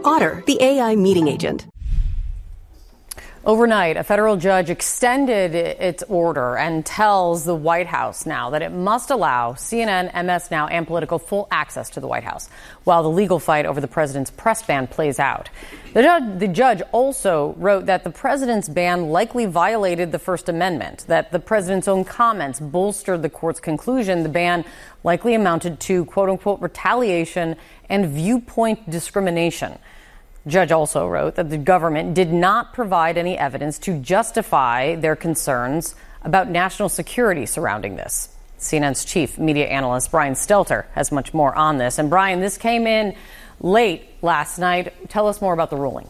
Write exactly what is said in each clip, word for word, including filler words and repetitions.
Otter, the A I meeting agent. Overnight, a federal judge extended its order and tells the White House now that it must allow C N N, M S Now, and Politico full access to the White House while the legal fight over the president's press ban plays out. The judge, the judge also wrote that the president's ban likely violated the First Amendment, that the president's own comments bolstered the court's conclusion the ban likely amounted to, quote unquote, retaliation and viewpoint discrimination. The judge also wrote that the government did not provide any evidence to justify their concerns about national security surrounding this. C N N's chief media analyst Brian Stelter has much more on this. And Brian, this came in late last night. Tell us more about the ruling.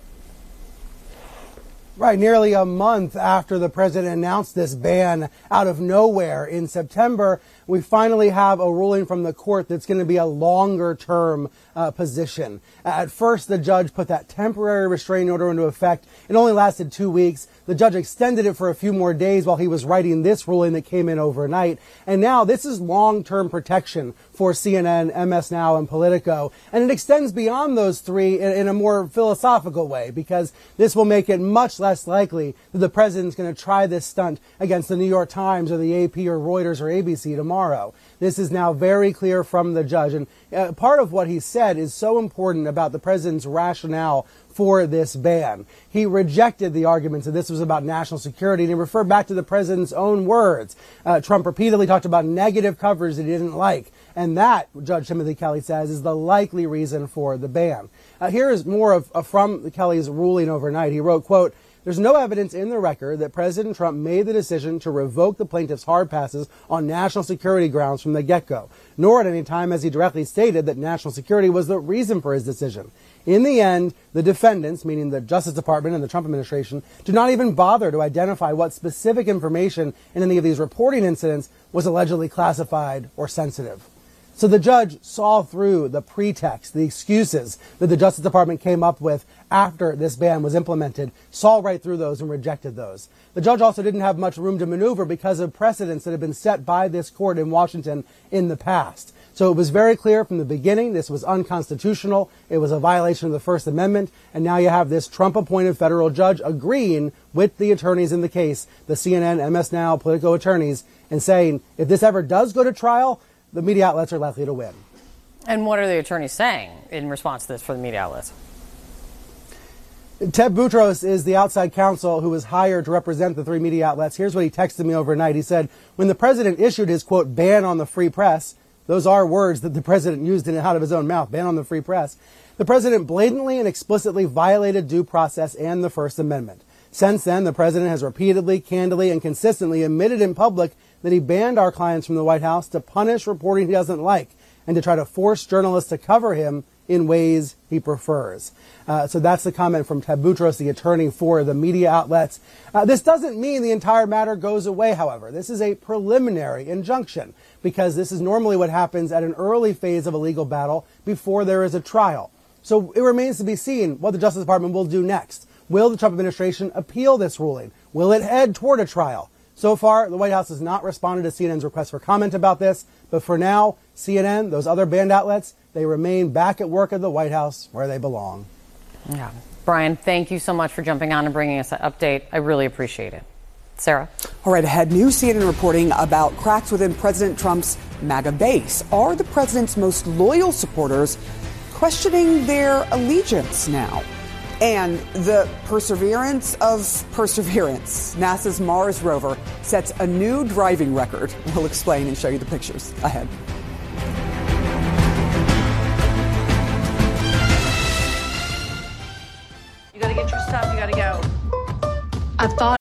Right, nearly a month after the president announced this ban out of nowhere in September, we finally have a ruling from the court that's going to be a longer-term uh, position. At first, the judge put that temporary restraining order into effect. It only lasted two weeks. The judge extended it for a few more days while he was writing this ruling that came in overnight. And now this is long-term protection for C N N, M S Now, and Politico. And it extends beyond those three in, in a more philosophical way, because this will make it much less likely that the president's going to try this stunt against the New York Times or the A P or Reuters or A B C tomorrow. This is now very clear from the judge. And uh, part of what he said is so important about the president's rationale for this ban. He rejected the arguments that this was about national security, and he referred back to the president's own words. Uh, Trump repeatedly talked about negative coverage that he didn't like, and that, Judge Timothy Kelly says, is the likely reason for the ban. Uh, here is more of, uh, from Kelly's ruling overnight. He wrote, quote, "There's no evidence in the record that President Trump made the decision to revoke the plaintiff's hard passes on national security grounds from the get-go, nor at any time has he directly stated that national security was the reason for his decision. In the end, the defendants, meaning the Justice Department and the Trump administration, do not even bother to identify what specific information in any of these reporting incidents was allegedly classified or sensitive." So the judge saw through the pretext, the excuses that the Justice Department came up with after this ban was implemented, saw right through those and rejected those. The judge also didn't have much room to maneuver because of precedents that had been set by this court in Washington in the past. So it was very clear from the beginning this was unconstitutional, it was a violation of the First Amendment, and now you have this Trump-appointed federal judge agreeing with the attorneys in the case, the C N N, M S Now, Politico attorneys, and saying if this ever does go to trial, the media outlets are likely to win. And what are the attorneys saying in response to this for the media outlets? Ted Boutros is the outside counsel who was hired to represent the three media outlets. Here's what he texted me overnight. He said, when the president issued his, quote, ban on the free press, those are words that the president used in out of his own mouth, ban on the free press, the president blatantly and explicitly violated due process and the First Amendment. Since then, the president has repeatedly, candidly, and consistently admitted in public that he banned our clients from the White House to punish reporting he doesn't like and to try to force journalists to cover him in ways he prefers. Uh, so that's the comment from Ted Boutros, the attorney for the media outlets. Uh, this doesn't mean the entire matter goes away, however. This is a preliminary injunction because this is normally what happens at an early phase of a legal battle before there is a trial. So it remains to be seen what the Justice Department will do next. Will the Trump administration appeal this ruling? Will it head toward a trial? So far, the White House has not responded to C N N's request for comment about this. But for now, C N N, those other banned outlets, they remain back at work at the White House where they belong. Yeah. Brian, thank you so much for jumping on and bringing us an update. I really appreciate it. Sarah? All right, ahead, new C N N reporting about cracks within President Trump's MAGA base. Are the president's most loyal supporters questioning their allegiance now? And the perseverance of perseverance. NASA's Mars rover sets a new driving record. We'll explain and show you the pictures ahead. You gotta get your stuff. You gotta go. I thought